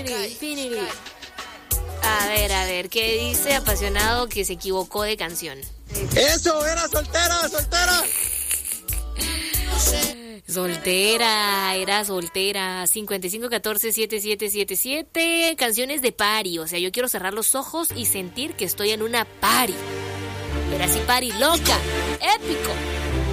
Infinity. A ver, ¿qué dice apasionado que se equivocó de canción? Eso, era soltera. Era soltera. 5514-7777. Canciones de party. O sea, yo quiero cerrar los ojos y sentir que estoy en una party. Pero así party loca. Épico.